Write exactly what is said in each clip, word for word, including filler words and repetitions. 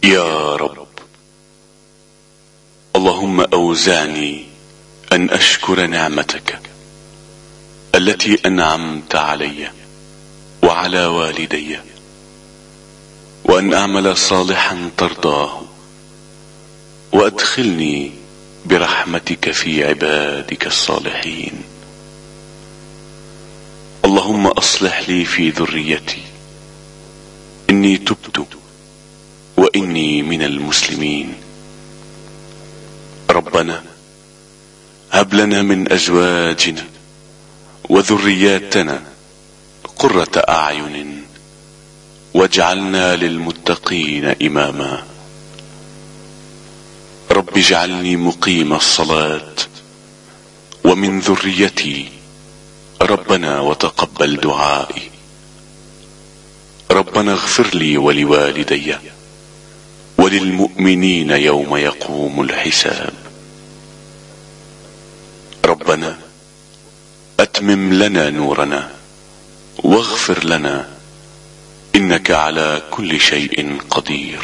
يا رب، اللهم أوزعني أن أشكر نعمتك التي أنعمت علي وعلى والدي، وأن أعمل صالحا ترضاه، وأدخلني برحمتك في عبادك الصالحين. اللهم أصلح لي في ذريتي، إني تبت وإني من المسلمين. ربنا هب لنا من أزواجنا وذرياتنا قرة أعين واجعلنا للمتقين إماما. رب اجعلني مقيم الصلاة ومن ذريتي ربنا وتقبل دعائي. ربنا اغفر لي ولوالدي وللمؤمنين يوم يقوم الحساب. ربنا أتمم لنا نورنا واغفر لنا إنك على كل شيء قدير.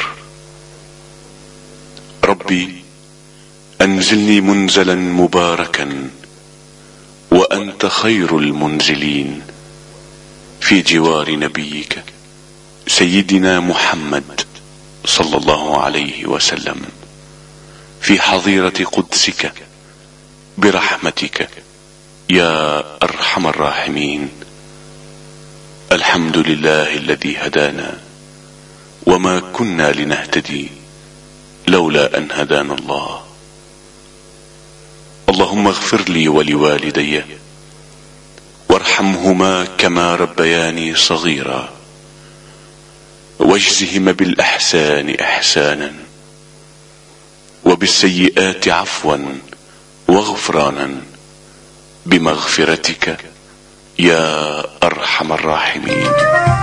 ربي أنزلني منزلا مباركا وأنت خير المنزلين في جوار نبيك سيدنا محمد صلى الله عليه وسلم، في حظيرة قدسك برحمتك يا أرحم الراحمين. الحمد لله الذي هدانا وما كنا لنهتدي لولا أن هدانا الله. اللهم اغفر لي ولوالدي وارحمهما كما ربياني صغيرا، واجزهما بالإحسان إحسانا وبالسيئات عفوا وغفرانا بمغفرتك يا أرحم الراحمين.